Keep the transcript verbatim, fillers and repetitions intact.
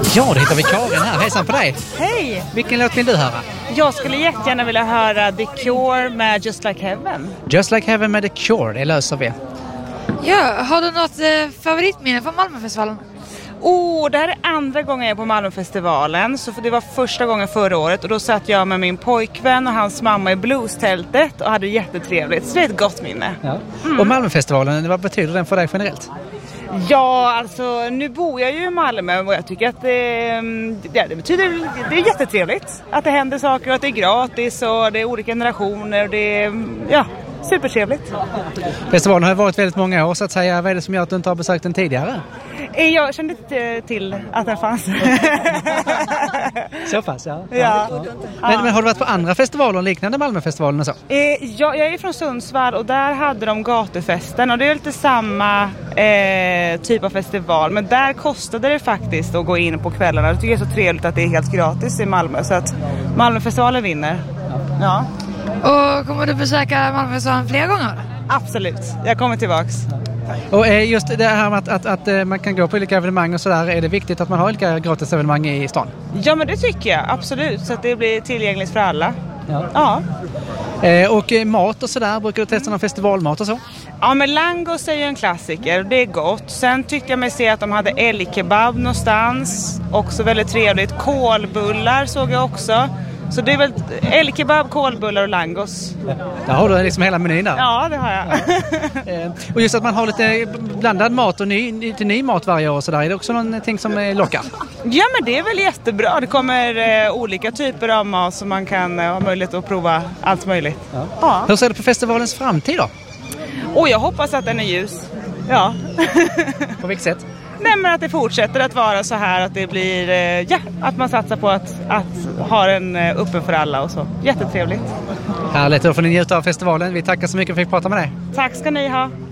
Ja, det hittar vi Karin här. Hejsan på dig. Hej! Vilken låt vill du höra? Jag skulle jättegärna vilja höra The Cure med Just Like Heaven. Just Like Heaven med The Cure, det löser vi. Ja, har du något eh, favoritminne från Malmöfestivalen? Oh, det här är andra gången jag är på Malmöfestivalen. Så det var första gången förra året. Och då satt jag med min pojkvän och hans mamma i blues-tältet och hade jättetrevligt. Så det är ett gott minne. Ja. Mm. Och Malmöfestivalen, vad betyder den för dig generellt? Ja, alltså nu bor jag ju i Malmö och jag tycker att det, det, det betyder, det är jättetrevligt. Att det händer saker och att det är gratis och det är olika generationer och det är, ja, supertrevligt. Festivalen har varit väldigt många år så att säga. Vad är det som gör att du inte har besökt den tidigare? Jag kände inte till att den fanns. Så pass, ja. Ja. ja. Men, men har du varit på andra festivaler liknande Malmöfestivalen och så? Eh, jag, jag är från Sundsvall och där hade de gatufesten och det är lite samma eh, typ av festival. Men där kostade det faktiskt att gå in på kvällarna. Jag tycker det är så trevligt att det är helt gratis i Malmö. Så att Malmöfestivalen vinner. Ja. Och kommer du besöka Malmöfestivalen fler gånger? Absolut, jag kommer tillbaks. Och just det här med att, att, att man kan gå på olika evenemang och sådär, är det viktigt att man har olika gratis evenemang i stan? Ja, men det tycker jag, absolut, så att det blir tillgängligt för alla. Ja. Ja. Eh, och mat och sådär, brukar du testa någon festivalmat och så? Ja, men langos är ju en klassiker, det är gott. Sen tyckte jag mig se att de hade älgkebab någonstans, också väldigt trevligt. Kålbullar såg jag också. Så det är väl älgkebab, kålbullar och langos. Där har du liksom hela menyn där. Ja, det har jag. Ja. Och just att man har lite blandad mat och ny, lite ny mat varje år och sådär. Är det också någonting som lockar? Ja, men det är väl jättebra. Det kommer eh, olika typer av mat som man kan eh, ha möjlighet att prova allt möjligt. Ja. Ja. Hur ser du på festivalens framtid då? Och jag hoppas att den är ljus. Ja. På vilket sätt? Nej, men att det fortsätter att vara så här, att det blir, eh, ja, att man satsar på att, att ha den eh, öppen för alla och så. Jättetrevligt. Härligt, då får ni njuta av festivalen. Vi tackar så mycket för att vi fick prata med dig. Tack ska ni ha.